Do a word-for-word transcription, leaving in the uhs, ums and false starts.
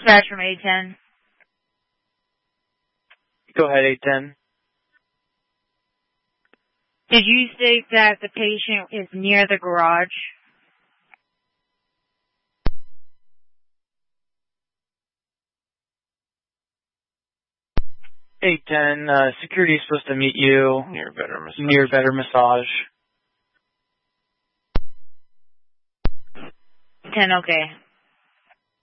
Dispatch from eight ten. Go ahead, eight ten. Did you state that the patient is near the garage? eight ten, uh, security is supposed to meet you Near Better Massage. near Better Massage. ten, okay.